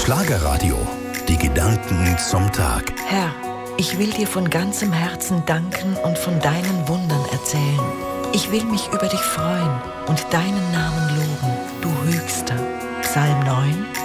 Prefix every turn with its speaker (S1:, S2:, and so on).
S1: Schlagerradio. Die Gedanken zum Tag.
S2: Herr, ich will dir von ganzem Herzen danken und von deinen Wundern erzählen. Ich will mich über dich freuen und deinen Namen loben, du Höchster. Psalm 9,